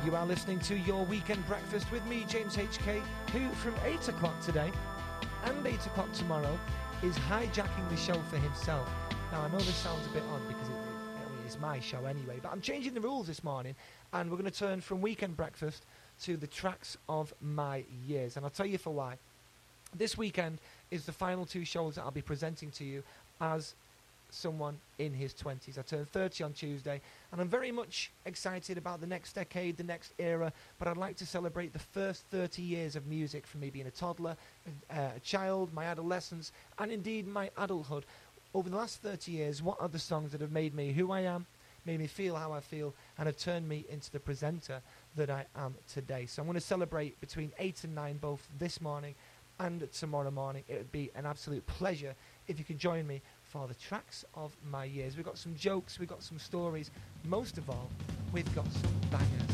You are listening to Your Weekend Breakfast with me, James HK, who from 8 o'clock today and 8 o'clock tomorrow is hijacking the show for himself. Now, I know this sounds a bit odd because it's my show anyway, but I'm changing the rules this morning, and we're going to turn from Weekend Breakfast to the tracks of my years, and I'll tell you for why. This weekend is the final two shows that I'll be presenting to you as someone in his 20s. I turned 30 on Tuesday, and I'm very much excited about the next decade, the next era, but I'd like to celebrate the first 30 years of music from me being a toddler, a child, my adolescence, and indeed my adulthood. Over the last 30 years, what are the songs that have made me who I am, made me feel how I feel, and have turned me into the presenter that I am today? So I'm going to celebrate between 8 and 9, both this morning and tomorrow morning. It would be an absolute pleasure if you could join me for the tracks of my years. We've got some jokes, we've got some stories. Most of all, we've got some bangers.